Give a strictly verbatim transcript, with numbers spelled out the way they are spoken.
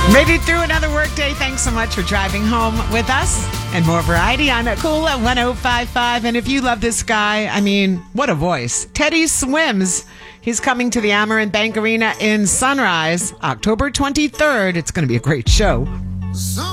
Made it through another workday. Thanks so much for driving home with us. And more variety on a Cool at one oh five five. And if you love this guy, I mean, what a voice. Teddy Swims. He's coming to the Amerant Bank Arena in Sunrise, October twenty-third. It's going to be a great show.